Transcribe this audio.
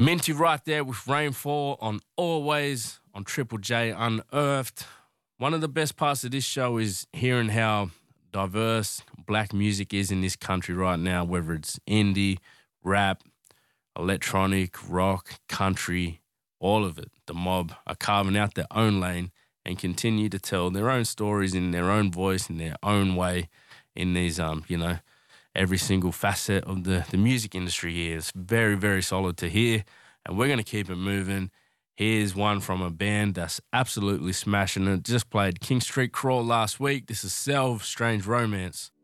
Minty right there with Rainfall on Always on Triple J Unearthed. One of the best parts of this show is hearing how diverse black music is in this country right now, whether it's indie, rap, electronic, rock, country, all of it. The mob are carving out their own lane and continue to tell their own stories in their own voice, in their own way, in these, every single facet of the music industry here. It's very, very solid to hear, and we're going to keep it moving. Here's one from a band that's absolutely smashing it. Just played King Street Crawl last week. This is Salve, Strange Romance.